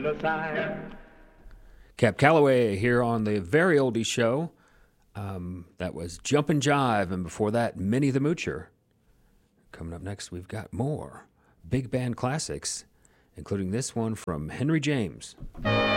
Cap Calloway here on the Very Oldie Show. That was Jumpin' Jive, and before that, Minnie the Moocher. Coming up next, we've got more big band classics, including this one from Henry James.